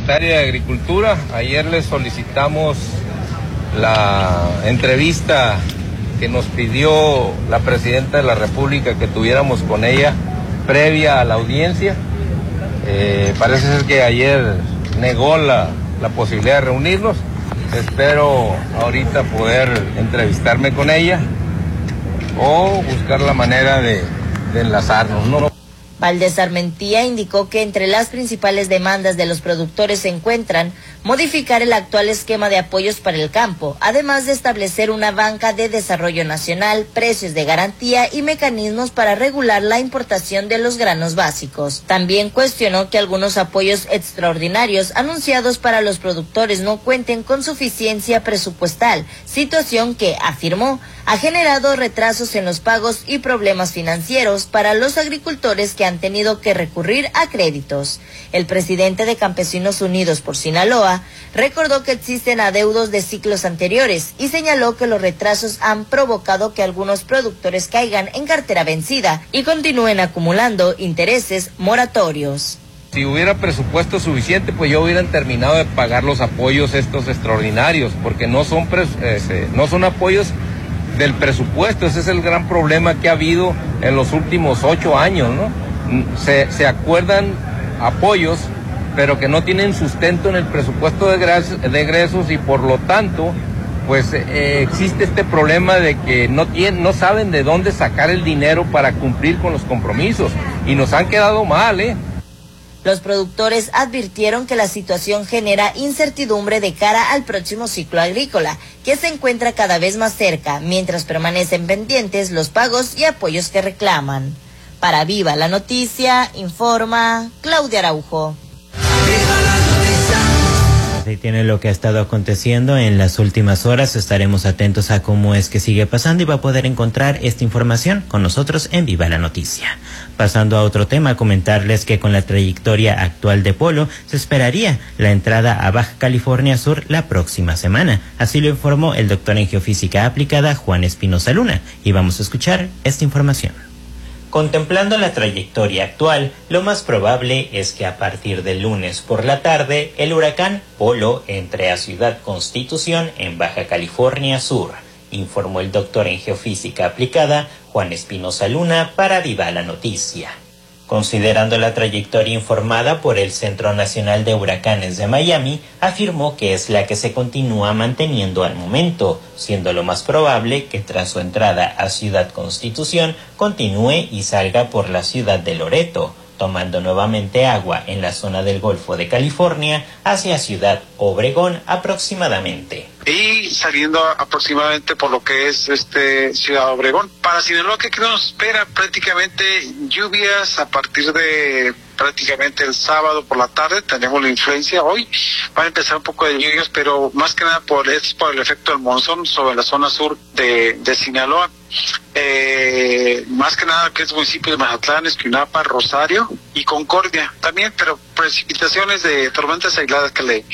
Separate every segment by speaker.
Speaker 1: Secretaria de Agricultura. Ayer le solicitamos la entrevista que nos pidió la Presidenta de la República que tuviéramos con ella previa a la audiencia. Parece ser que ayer negó la posibilidad de reunirnos. Espero ahorita poder entrevistarme con ella o buscar la manera de enlazarnos, ¿no?
Speaker 2: Valdés Armentía indicó que entre las principales demandas de los productores se encuentran modificar el actual esquema de apoyos para el campo, además de establecer una banca de desarrollo nacional, precios de garantía y mecanismos para regular la importación de los granos básicos. También cuestionó que algunos apoyos extraordinarios anunciados para los productores no cuenten con suficiencia presupuestal, situación que, afirmó, ha generado retrasos en los pagos y problemas financieros para los agricultores que han tenido que recurrir a créditos. El presidente de Campesinos Unidos por Sinaloa recordó que existen adeudos de ciclos anteriores y señaló que los retrasos han provocado que algunos productores caigan en cartera vencida y continúen acumulando intereses moratorios.
Speaker 1: Si hubiera presupuesto suficiente, pues ya hubieran terminado de pagar los apoyos estos extraordinarios, porque no son apoyos del presupuesto. Ese es el gran problema que ha habido en los últimos 8 años, ¿no? Se acuerdan apoyos, pero que no tienen sustento en el presupuesto de egresos y por lo tanto, pues existe este problema de que no saben de dónde sacar el dinero para cumplir con los compromisos y nos han quedado mal,
Speaker 2: Los productores advirtieron que la situación genera incertidumbre de cara al próximo ciclo agrícola, que se encuentra cada vez más cerca, mientras permanecen pendientes los pagos y apoyos que reclaman. Para Viva la Noticia, informa Claudia Araujo.
Speaker 3: Ahí tiene lo que ha estado aconteciendo en las últimas horas. Estaremos atentos a cómo es que sigue pasando y va a poder encontrar esta información con nosotros en Viva la Noticia. Pasando a otro tema, comentarles que con la trayectoria actual de Polo se esperaría la entrada a Baja California Sur la próxima semana. Así lo informó el doctor en Geofísica Aplicada Juan Espinosa Luna. Y vamos a escuchar esta información. Contemplando la trayectoria actual, lo más probable es que a partir del lunes por la tarde, el huracán Polo entre a Ciudad Constitución en Baja California Sur, informó el doctor en Geofísica Aplicada Juan Espinosa Luna para Viva la Noticia. Considerando la trayectoria informada por el Centro Nacional de Huracanes de Miami, afirmó que es la que se continúa manteniendo al momento, siendo lo más probable que tras su entrada a Ciudad Constitución continúe y salga por la ciudad de Loreto, tomando nuevamente agua en la zona del Golfo de California hacia Ciudad Obregón aproximadamente.
Speaker 4: Y saliendo aproximadamente por lo que es Ciudad Obregón. Para Sinaloa, ¿qué nos espera? Prácticamente lluvias a partir de prácticamente el sábado por la tarde. Tenemos la influencia hoy. Van a empezar un poco de lluvias, pero más que nada por el efecto del monzón sobre la zona sur de Sinaloa. Más que nada que es municipio de Mazatlán, Esquinapa, Rosario y Concordia también, pero precipitaciones de tormentas aisladas que le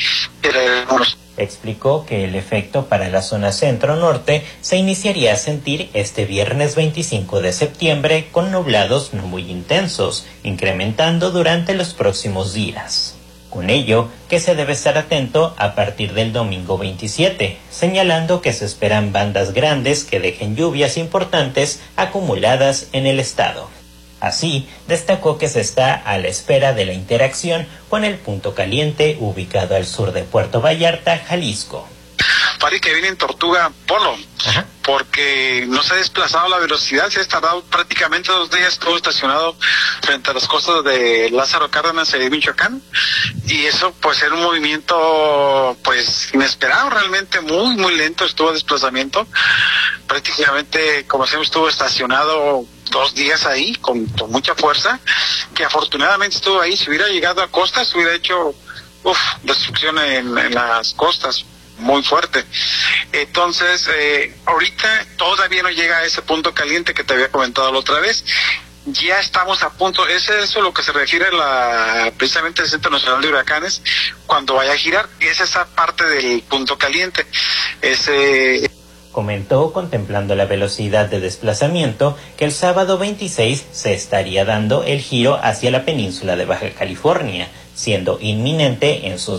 Speaker 3: Explicó que el efecto para la zona centro-norte se iniciaría a sentir este viernes 25 de septiembre con nublados no muy intensos, incrementando durante los próximos días. Con ello, que se debe estar atento a partir del domingo 27, señalando que se esperan bandas grandes que dejen lluvias importantes acumuladas en el estado. Así, destacó que se está a la espera de la interacción con el punto caliente ubicado al sur de Puerto Vallarta, Jalisco.
Speaker 4: Parece que viene en Tortuga Polo.
Speaker 3: Ajá.
Speaker 4: Porque no se ha desplazado la velocidad, se ha tardado prácticamente 2 días, estuvo estacionado frente a las costas de Lázaro Cárdenas y Michoacán, y eso pues era un movimiento pues inesperado, realmente muy muy lento estuvo el desplazamiento, prácticamente como siempre estuvo estacionado 2 días ahí con mucha fuerza, que afortunadamente estuvo ahí. Si hubiera llegado a costas hubiera hecho destrucción en las costas muy fuerte. Entonces, ahorita todavía no llega a ese punto caliente que te había comentado la otra vez. Ya estamos a punto, es eso lo que se refiere precisamente al Centro Nacional de Huracanes, cuando vaya a girar, es esa parte del punto caliente.
Speaker 3: Comentó, contemplando la velocidad de desplazamiento, que el sábado 26 se estaría dando el giro hacia la península de Baja California, siendo inminente en sus